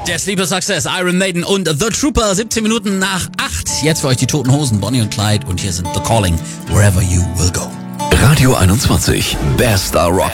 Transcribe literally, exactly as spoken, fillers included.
Der Sleeper Success, Iron Maiden und The Trooper, siebzehn Minuten nach acht. Jetzt für euch die Toten Hosen, Bonnie und Clyde. Und hier sind The Calling, Wherever You Will Go. Radio einundzwanzig, der Star Rock